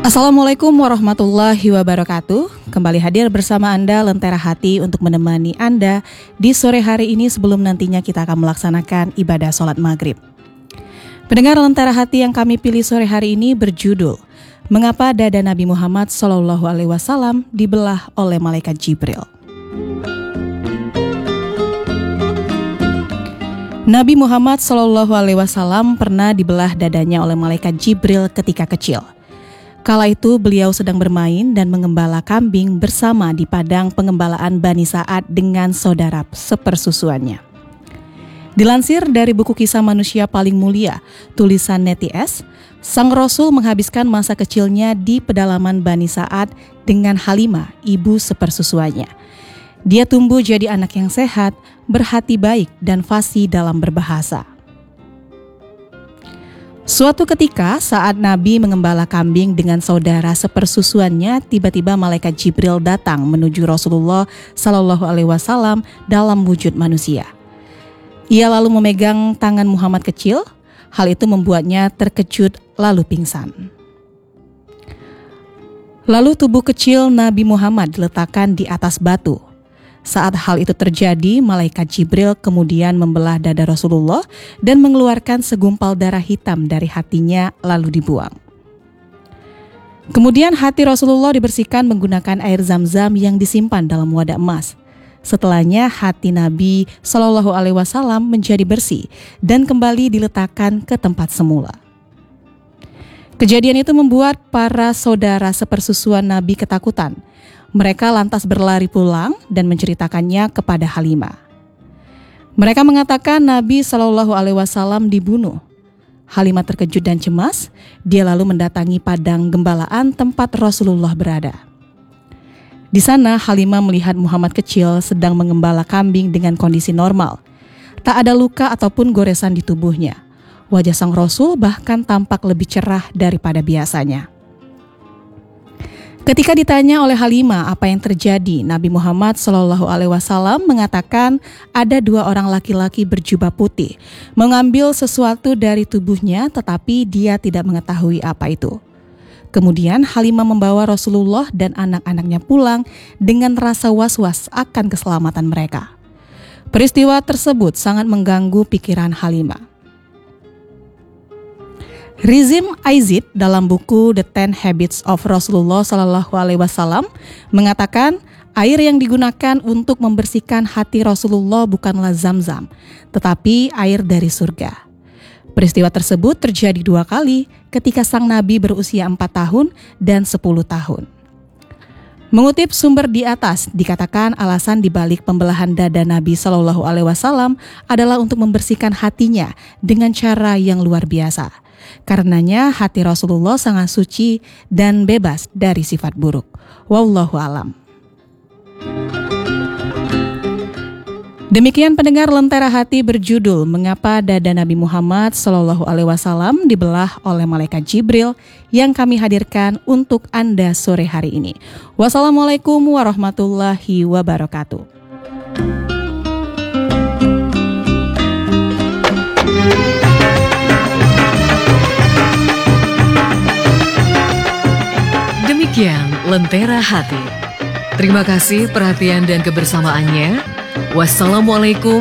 Assalamualaikum warahmatullahi wabarakatuh. Kembali hadir bersama Anda Lentera Hati untuk menemani Anda di sore hari ini sebelum nantinya kita akan melaksanakan ibadah sholat maghrib. Pendengar Lentera Hati yang kami pilih sore hari ini berjudul Mengapa Dada Nabi Muhammad SAW dibelah oleh Malaikat Jibril. Nabi Muhammad SAW pernah dibelah dadanya oleh Malaikat Jibril ketika kecil. Kala itu beliau sedang bermain dan mengembala kambing bersama di padang pengembalaan Bani Sa'ad dengan saudara sepersusuannya. Dilansir dari buku Kisah Manusia Paling Mulia, tulisan Neti S, Sang Rasul menghabiskan masa kecilnya di pedalaman Bani Sa'ad dengan Halimah, ibu sepersusuannya. Dia tumbuh jadi anak yang sehat, berhati baik dan fasih dalam berbahasa. Suatu ketika saat Nabi mengembala kambing dengan saudara sepersusuannya, tiba-tiba malaikat Jibril datang menuju Rasulullah SAW dalam wujud manusia. Ia lalu memegang tangan Muhammad kecil, hal itu membuatnya terkejut lalu pingsan. Lalu tubuh kecil Nabi Muhammad diletakkan di atas batu. Saat hal itu terjadi, malaikat Jibril kemudian membelah dada Rasulullah dan mengeluarkan segumpal darah hitam dari hatinya lalu dibuang. Kemudian hati Rasulullah dibersihkan menggunakan air Zam-Zam yang disimpan dalam wadah emas. Setelahnya hati Nabi SAW menjadi bersih dan kembali diletakkan ke tempat semula. Kejadian itu membuat para saudara sepersusuan Nabi ketakutan. Mereka lantas berlari pulang dan menceritakannya kepada Halimah. Mereka mengatakan Nabi SAW dibunuh. Halimah terkejut dan cemas. Dia lalu mendatangi padang gembalaan tempat Rasulullah berada. Di sana Halimah melihat Muhammad kecil sedang mengembala kambing dengan kondisi normal. Tak ada luka ataupun goresan di tubuhnya. Wajah sang Rasul bahkan tampak lebih cerah daripada biasanya. Ketika ditanya oleh Halimah apa yang terjadi, Nabi Muhammad SAW mengatakan ada dua orang laki-laki berjubah putih mengambil sesuatu dari tubuhnya tetapi dia tidak mengetahui apa itu. Kemudian Halimah membawa Rasulullah dan anak-anaknya pulang dengan rasa was-was akan keselamatan mereka. Peristiwa tersebut sangat mengganggu pikiran Halimah. Rizim Aizid dalam buku The 10 Habits of Rasulullah SAW mengatakan air yang digunakan untuk membersihkan hati Rasulullah bukanlah Zam-Zam, tetapi air dari surga. Peristiwa tersebut terjadi dua kali ketika sang Nabi berusia 4 tahun dan 10 tahun. Mengutip sumber di atas, dikatakan alasan dibalik pembelahan dada Nabi SAW adalah untuk membersihkan hatinya dengan cara yang luar biasa. Karenanya hati Rasulullah sangat suci dan bebas dari sifat buruk. Wallahu alam. Demikian pendengar Lentera Hati berjudul Mengapa Dada Nabi Muhammad SAW dibelah oleh Malaikat Jibril yang kami hadirkan untuk Anda sore hari ini. Wassalamualaikum warahmatullahi wabarakatuh. Demikian Lentera Hati. Terima kasih perhatian dan kebersamaannya. Wassalamualaikum